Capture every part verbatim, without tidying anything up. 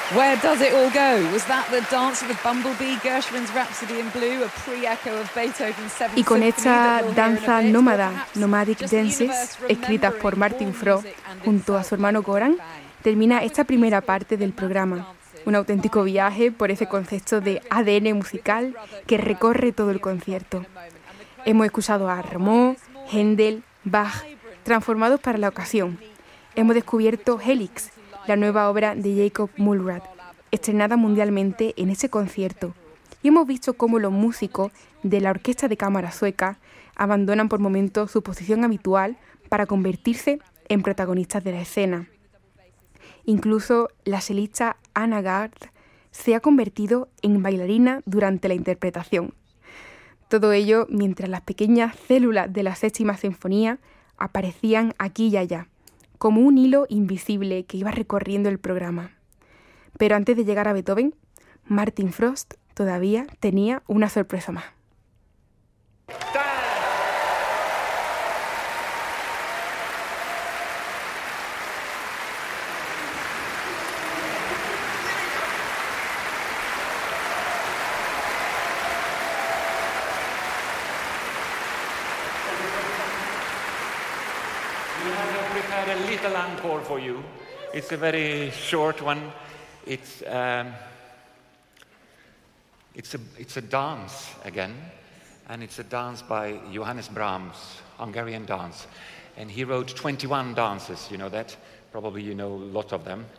Where does it all go? Was that the dance of the bumblebee, Gershwin's Rhapsody in Blue, a pre-echo of Beethoven's Seventh Symphony? Y con esta danza nómada, Nomadic Dances, escrita por Martin Frost junto a su hermano Goran, termina esta primera parte del programa. Un auténtico viaje por ese concepto de A D N musical que recorre todo el concierto. Hemos escuchado a Rameau, Händel, Bach, transformados para la ocasión. Hemos descubierto Helix, la nueva obra de Jacob Mulrath, estrenada mundialmente en ese concierto. Y hemos visto cómo los músicos de la Orquesta de Cámara Sueca abandonan por momentos su posición habitual para convertirse en protagonistas de la escena. Incluso la chelista Anna Gard se ha convertido en bailarina durante la interpretación. Todo ello mientras las pequeñas células de la Séptima Sinfonía aparecían aquí y allá, como un hilo invisible que iba recorriendo el programa. Pero antes de llegar a Beethoven, Martin Frost todavía tenía una sorpresa más. A little encore for you. It's a very short one. It's um, it's a it's a dance again, and it's a dance by Johannes Brahms, Hungarian dance, and he wrote twenty-one dances. You know that? Probably you know a lot of them.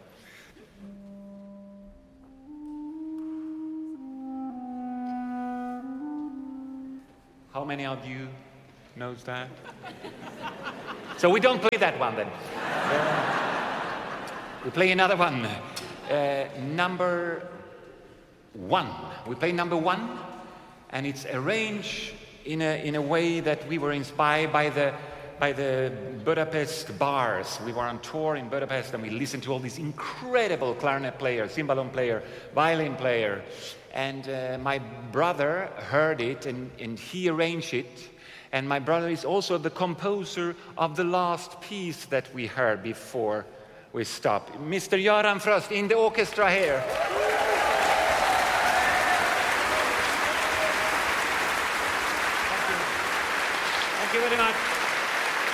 How many of you knows that? So we don't play that one then. Uh, we play another one. Uh, number one. We play number one, and it's arranged in a in a way that we were inspired by the by the Budapest bars. We were on tour in Budapest, and we listened to all these incredible clarinet players, cymbalom player, violin player, and uh, my brother heard it, and, and he arranged it. And my brother is also the composer of the last piece that we heard before we stopped. Mister Göran Frost in the orchestra here. Thank you. Thank you very much.